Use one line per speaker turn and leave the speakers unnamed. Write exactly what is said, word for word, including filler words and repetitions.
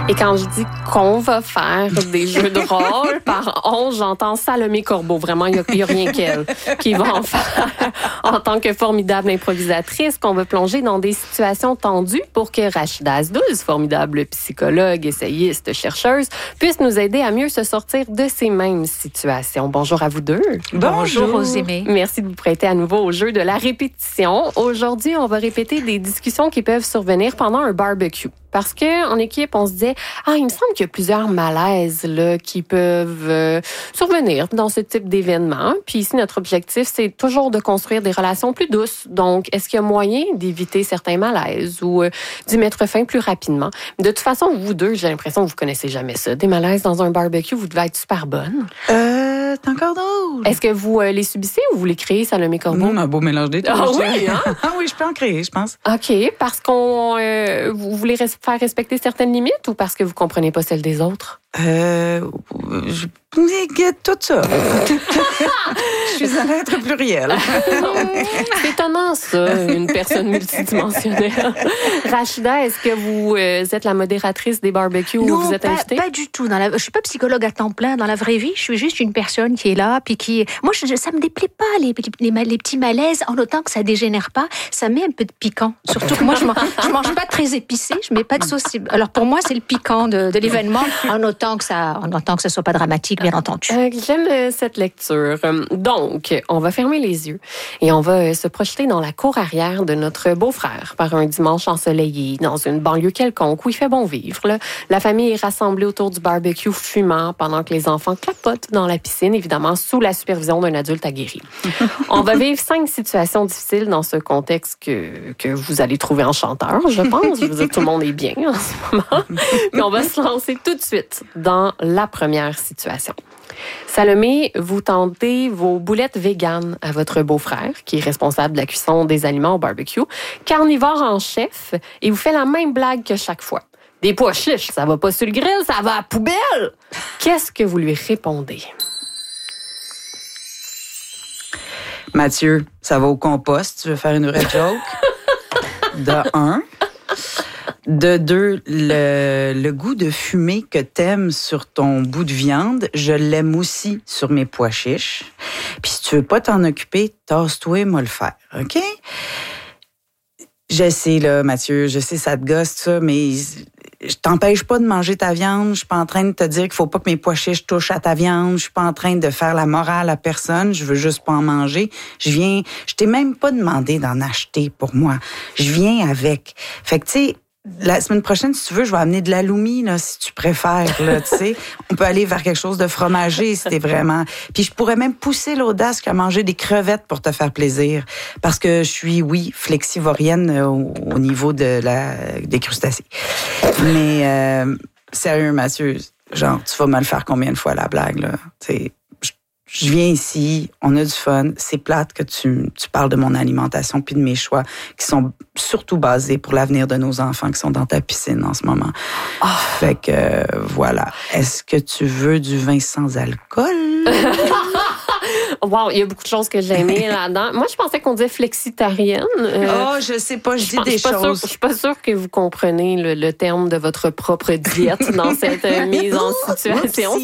Et quand je dis qu'on va faire des jeux de rôle, par on, j'entends Salomé Corbeau. Vraiment, il n'y a, a rien qu'elle qui va en faire en tant que formidable improvisatrice, qu'on va plonger dans des situations tendues pour que Rachida Azdouz, formidable psychologue, essayiste, chercheuse, puisse nous aider à mieux se sortir de ces mêmes situations. Bonjour à vous deux.
Bonjour, Rosémée.
Merci de vous prêter à nouveau au jeu de la répétition. Aujourd'hui, on va répéter des discussions qui peuvent survenir pendant un barbecue. Parce que en équipe, on se disait, ah, il me semble qu'il y a plusieurs malaises là, qui peuvent euh, survenir dans ce type d'événement. Puis ici, notre objectif, c'est toujours de construire des relations plus douces. Donc, est-ce qu'il y a moyen d'éviter certains malaises ou euh, d'y mettre fin plus rapidement? De toute façon, vous deux, j'ai l'impression que vous connaissez jamais ça. Des malaises dans un barbecue, vous devez être super bonne.
Euh, t'es encore drôle.
Est-ce que vous euh, les subissez ou vous les créez, Salomé Corbeau?
Mmh, un beau mélange des deux.
Ah oui, hein?
Ah oui, je peux en créer, je pense.
OK, parce qu'on euh, vous voulez res- faire respecter certaines limites ou parce que vous comprenez pas celles des autres?
Euh, je... Tout ça. Je suis un être pluriel.
C'est étonnant, ça, une personne multidimensionnelle. Rachida, est-ce que vous euh, êtes la modératrice des barbecues où
non,
vous êtes
pas,
invitée?
pas du tout. Dans la, je suis pas psychologue à temps plein dans la vraie vie. Je suis juste une personne qui est là, puis qui. Moi, je, ça me déplaît pas les, les, les, les petits malaises, en autant que ça dégénère pas. Ça met un peu de piquant. Surtout que moi, je, je mange pas très épicé. Je mets pas de sauce. Alors pour moi, c'est le piquant de, de l'événement, en autant que ça, en autant que ça soit pas dramatique, bien entendu.
Euh, j'aime euh, cette lecture. Donc, on va fermer les yeux et on va euh, se projeter dans la cour arrière de notre beau-frère par un dimanche ensoleillé dans une banlieue quelconque où il fait bon vivre. Là. La famille est rassemblée autour du barbecue fumant pendant que les enfants clapotent dans la piscine, évidemment sous la supervision d'un adulte aguerri. On va vivre cinq situations difficiles dans ce contexte que, que vous allez trouver enchanteur, je pense. Je veux dire, tout le monde est bien en ce moment. Puis on va se lancer tout de suite dans la première situation. Salomé, vous tendez vos boulettes véganes à votre beau-frère, qui est responsable de la cuisson des aliments au barbecue, carnivore en chef, et vous fait la même blague que chaque fois. Des pois chiches, ça va pas sur le grill, ça va à la poubelle! Qu'est-ce que vous lui répondez?
Mathieu, ça va au compost. Tu veux faire une vraie joke? De un. De deux, le, le goût de fumée que t'aimes sur ton bout de viande, je l'aime aussi sur mes pois chiches. Puis si tu veux pas t'en occuper, tasse-toi, moi le faire, OK? Je sais, là, Mathieu, je sais, ça te gosse, ça, mais je t'empêche pas de manger ta viande. Je suis pas en train de te dire qu'il faut pas que mes pois chiches touchent à ta viande. Je suis pas en train de faire la morale à personne. Je veux juste pas en manger. Je viens, je t'ai même pas demandé d'en acheter pour moi. Je viens avec. Fait que, tu sais, la semaine prochaine, si tu veux, je vais amener de l'aloumi, là, si tu préfères, là, tu sais. On peut aller vers quelque chose de fromager, si t'es vraiment... Puis je pourrais même pousser l'audace qu'à manger des crevettes pour te faire plaisir. Parce que je suis, oui, flexivorienne au, au niveau de la, des crustacés. Mais, euh, sérieux, Mathieu, genre, tu vas me le faire combien de fois, la blague, là? Tu sais, je viens ici, on a du fun. C'est plate que tu, tu parles de mon alimentation puis de mes choix qui sont surtout basés pour l'avenir de nos enfants qui sont dans ta piscine en ce moment. Oh. Fait que, euh, voilà. Est-ce que tu veux du vin sans alcool?
Wow, il y a beaucoup de choses que j'ai aimées là-dedans. Moi, je pensais qu'on disait flexitarienne.
Euh, oh, je sais pas, je dis des
je
choses.
Je suis pas sûre que vous comprenez le, le terme de votre propre diète dans cette mise en situation.